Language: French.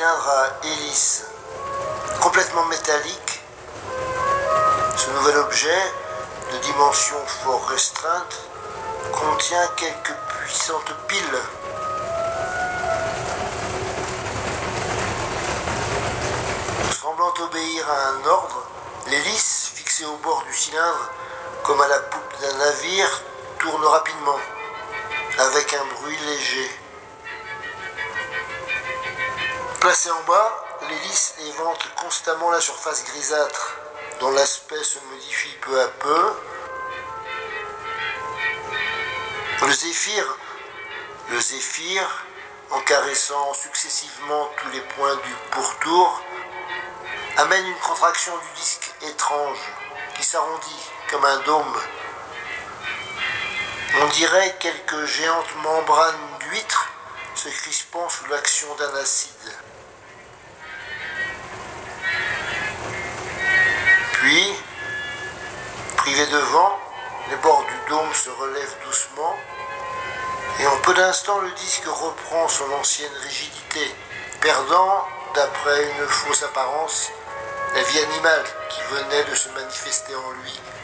cylindre à hélice complètement métallique. Ce nouvel objet, de dimension fort restreinte, contient quelques puissantes piles. Semblant obéir à un ordre, l'hélice, fixée au bord du cylindre, comme à la poupe d'un navire, tourne rapidement, avec un bruit léger. Placée en bas, l'hélice évente constamment la surface grisâtre, dont l'aspect se modifie peu à peu. Le zéphyr, en caressant successivement tous les points du pourtour, amène une contraction du disque étrange, qui s'arrondit comme un dôme. On dirait quelques géantes membranes d'huîtres se crispant sous l'action d'un acide. Puis, privé de vent, les bords du dôme se relèvent doucement, et en peu d'instants le disque reprend son ancienne rigidité, perdant, d'après une fausse apparence, la vie animale qui venait de se manifester en lui.